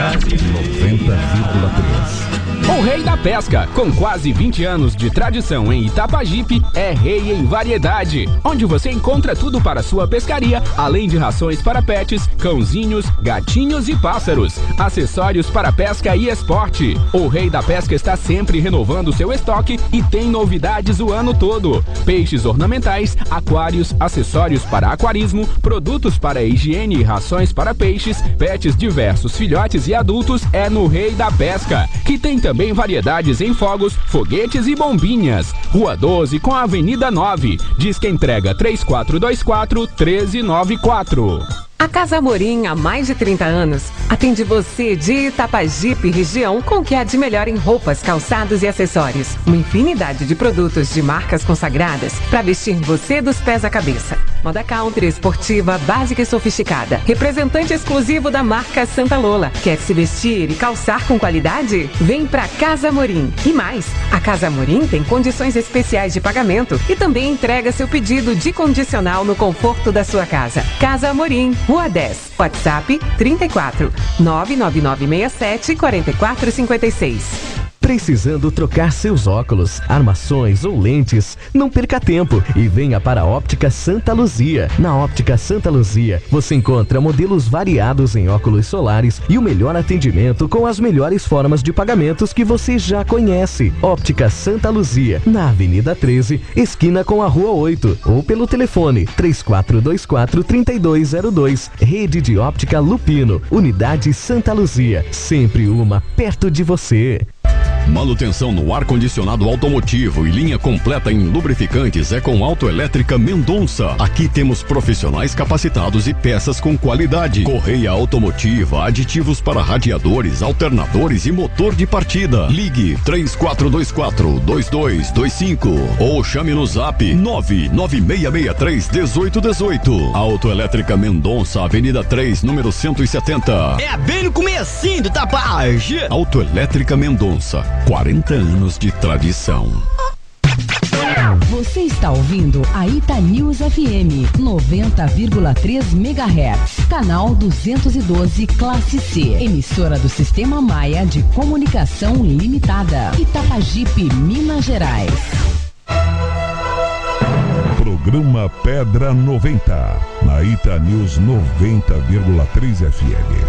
90,3. O Rei da Pesca, com quase 20 anos de tradição em Itapajipe, é rei em variedade, onde você encontra tudo para sua pescaria, além de rações para pets, cãozinhos, gatinhos e pássaros, acessórios para pesca e esporte. O Rei da Pesca está sempre renovando seu estoque e tem novidades o ano todo. Peixes ornamentais, aquários, acessórios para aquarismo, produtos para higiene e rações para peixes, pets diversos, filhotes e adultos, é no Rei da Pesca, que tem também variedades em fogos, foguetes e bombinhas. Rua 12 com a Avenida 9. Disque entrega 3424-1394. A Casa Amorim, há mais de 30 anos, atende você de Itapajipe, região, com o que há de melhor em roupas, calçados e acessórios. Uma infinidade de produtos de marcas consagradas para vestir você dos pés à cabeça. Moda country, esportiva, básica e sofisticada. Representante exclusivo da marca Santa Lola. Quer se vestir e calçar com qualidade? Vem pra Casa Amorim. E mais, a Casa Amorim tem condições especiais de pagamento e também entrega seu pedido de condicional no conforto da sua casa. Casa Amorim, Rua 10, WhatsApp 34 99967 4456. Precisando trocar seus óculos, armações ou lentes? Não perca tempo e venha para a Óptica Santa Luzia. Na Óptica Santa Luzia, você encontra modelos variados em óculos solares e o melhor atendimento com as melhores formas de pagamentos que você já conhece. Óptica Santa Luzia, na Avenida 13, esquina com a Rua 8, ou pelo telefone 3424-3202. Rede de Óptica Lupino, Unidade Santa Luzia, sempre uma perto de você. Manutenção no ar-condicionado automotivo e linha completa em lubrificantes é com Autoelétrica Mendonça. Aqui temos profissionais capacitados e peças com qualidade. Correia automotiva, aditivos para radiadores, alternadores e motor de partida. Ligue 3424-2225 ou chame no zap 99663-1818. Autoelétrica Mendonça, Avenida 3, número 170. É bem no comecinho do Tapage. Autoelétrica Mendonça, 40 anos de tradição. Você está ouvindo a Itanews FM 90,3 MHz, canal 212 Classe C, emissora do Sistema Maia de Comunicação Limitada, Itapajipe, Minas Gerais. Programa Pedra 90, na Itanews 90,3 FM.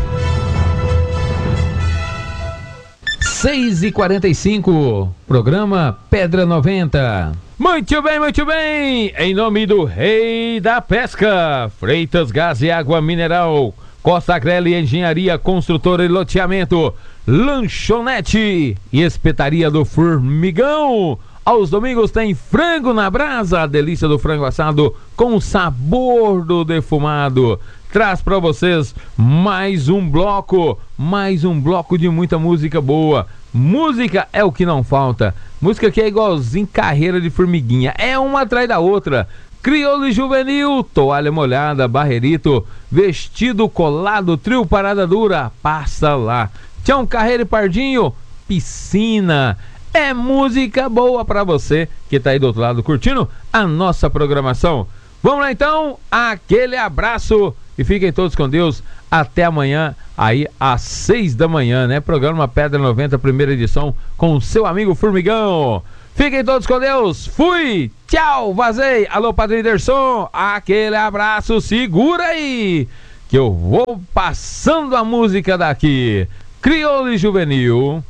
6h45, programa Pedra 90. Muito bem, muito bem. Em nome do Rei da Pesca, Freitas Gás e Água Mineral, Costa Agrela Engenharia, Construtora e Loteamento, Lanchonete e Espetaria do Formigão. Aos domingos tem frango na brasa, a delícia do frango assado com sabor do defumado. Traz para vocês mais um bloco de muita música boa. Música é o que não falta. Música que é igualzinho carreira de formiguinha, é uma atrás da outra. Crioulo e Juvenil, Toalha Molhada, Barrerito, Vestido Colado, Trio Parada Dura, passa lá. Tião Carreira e Pardinho, Piscina. É música boa para você que tá aí do outro lado curtindo a nossa programação. Vamos lá então, aquele abraço e fiquem todos com Deus. Até amanhã, aí às 6 da manhã, né? Programa Pedra 90, primeira edição, com o seu amigo Formigão. Fiquem todos com Deus. Fui, tchau, vazei. Alô, Padre Derson, aquele abraço, segura aí, que eu vou passando a música daqui. Crioulo e Juvenil.